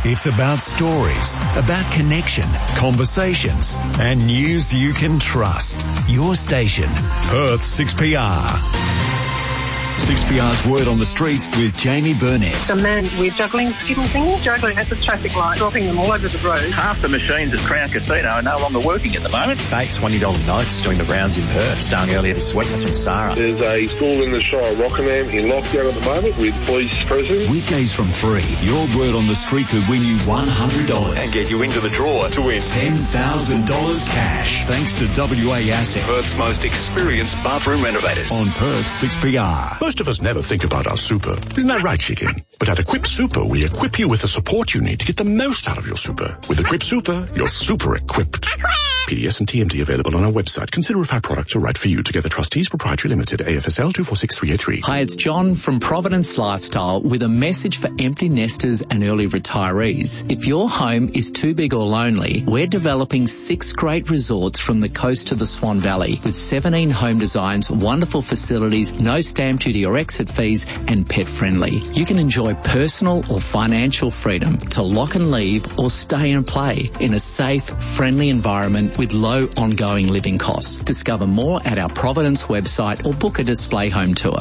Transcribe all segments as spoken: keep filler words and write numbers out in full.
It's about stories, about connection, conversations, and news you can trust. Your station, Perth six P R. six P R's Word on the Street with Jamie Burnett. A man with juggling skiddle things, juggling at the traffic light, dropping them all over the road. Half the machines at Crown Casino are no longer working at the moment. Fake twenty dollar notes doing the rounds in Perth. Starting earlier this week, that's from Sarah. There's a school in the Shire, Rockingham, in lockdown at the moment with police present. Weekdays from three, your Word on the Street could win you one hundred dollars. And get you into the draw to win ten thousand dollars cash. Thanks to W A Assets, Perth's most experienced bathroom renovators. On Perth six P R. Most of us never think about our super. Isn't that right, Chicken? But at Equip Super, we equip you with the support you need to get the most out of your super. With Equip Super, you're super equipped. P D S and T M T available on our website. Consider if our products are right for you. Together Trustees Proprietary Limited, A F S L two four six three eight three. Hi, it's John from Providence Lifestyle with a message for empty nesters and early retirees. If your home is too big or lonely, we're developing six great resorts from the coast to the Swan Valley with seventeen home designs, wonderful facilities, no stamp duty or exit fees, and pet friendly. You can enjoy personal or financial freedom to lock and leave or stay and play in a safe, friendly environment with low ongoing living costs. Discover more at our Providence website or book a display home tour.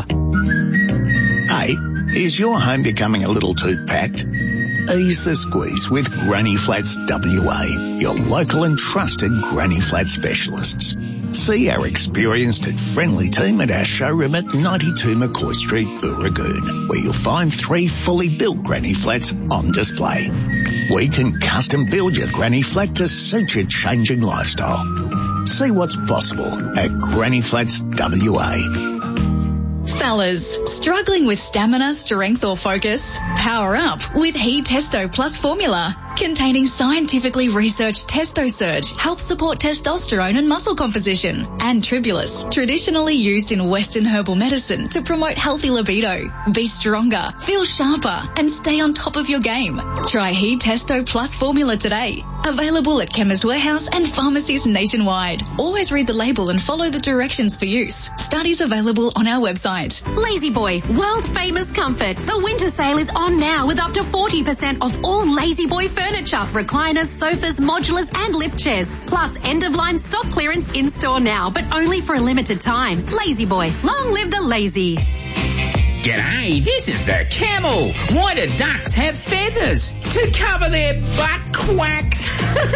Hey, is your home becoming a little too packed? Ease the squeeze with Granny Flats W A, your local and trusted Granny Flat specialists. See our experienced and friendly team at our showroom at ninety-two McCoy Street, Booragoon, where you'll find three fully built Granny Flats on display. We can custom build your Granny Flat to suit your changing lifestyle. See what's possible at Granny Flats W A. Fellas, struggling with stamina, strength or focus? Power up with He Testo Plus formula. Containing scientifically researched Testo Surge helps support testosterone and muscle composition. And Tribulus, traditionally used in Western herbal medicine to promote healthy libido. Be stronger, feel sharper, and stay on top of your game. Try He Testo Plus formula today. Available at Chemist Warehouse and pharmacies nationwide. Always read the label and follow the directions for use. Studies available on our website. Lazy Boy, world famous comfort. The winter sale is on now with up to forty percent off all Lazy Boy furniture, recliners, sofas, modulars and lift chairs. Plus end of line stock clearance in store now, but only for a limited time. Lazy Boy, long live the lazy. G'day, this is the Camel. Why do ducks have feathers? To cover their butt quacks.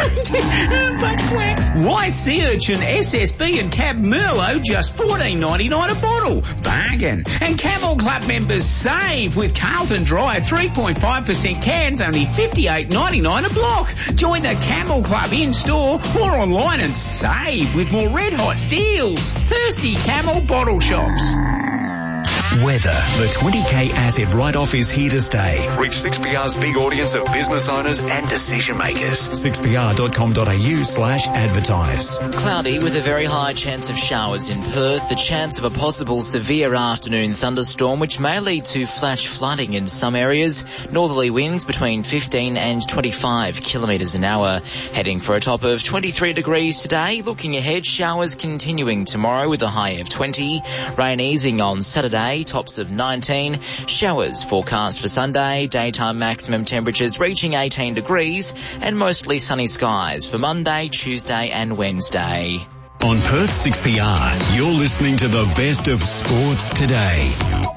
Butt quacks. Why sea urchin, S S B and Cab Merlot just fourteen ninety-nine a bottle? Bargain. And Camel Club members save with Carlton Dry three point five percent cans, only fifty-eight ninety-nine a block. Join the Camel Club in store or online and save with more red hot deals. Thirsty Camel bottle shops. Weather. The twenty K asset write-off is here to stay. Reach six P R's big audience of business owners and decision makers. six p r dot com dot a u slash advertise. Cloudy with a very high chance of showers in Perth. The chance of a possible severe afternoon thunderstorm which may lead to flash flooding in some areas. Northerly winds between fifteen and twenty-five kilometres an hour. Heading for a top of twenty-three degrees today. Looking ahead, showers continuing tomorrow with a high of twenty. Rain easing on Saturday. Tops of nineteen. Showers forecast for Sunday. Daytime maximum temperatures reaching eighteen degrees and mostly sunny skies for Monday, Tuesday and Wednesday. On Perth six P R, you're listening to the best of sports today.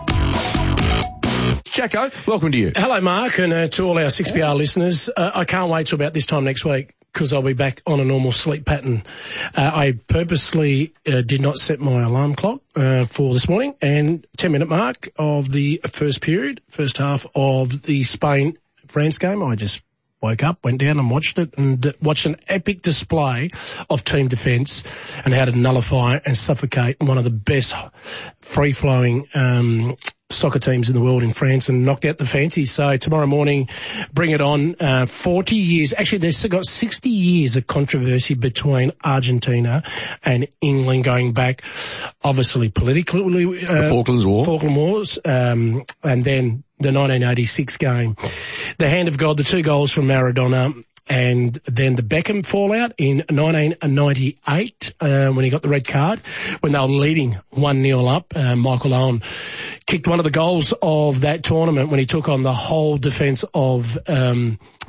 Jacko, welcome to you. Hello, Mark, and uh, to all our six P R listeners. Uh, I can't wait till about this time next week because I'll be back on a normal sleep pattern. Uh, I purposely uh, did not set my alarm clock uh, for this morning, and ten-minute mark of the first period, first half of the Spain-France game, I just woke up, went down and watched it, and watched an epic display of team defence and how to nullify and suffocate one of the best free-flowing um soccer teams in the world in France and knocked out the Fancies. So tomorrow morning, bring it on. Uh, forty years. Actually, they've got sixty years of controversy between Argentina and England going back, obviously politically. Uh, the Falklands War. Falkland Wars. Um, and then the nineteen eighty-six game. The hand of God, the two goals from Maradona. And then the Beckham fallout in nineteen ninety-eight, uh, when he got the red card, when they were leading one nil up. Uh, Michael Owen kicked one of the goals of that tournament when he took on the whole defence of um